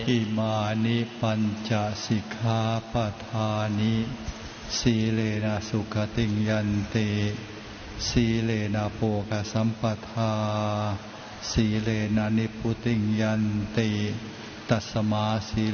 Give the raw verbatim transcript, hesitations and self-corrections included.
อิมานิปัญจสิกขาปทานิสีเลนะสุขติยันติสีเลนะโภคสัมปทาสีเลนะนิพพุติยันติตัสมาสี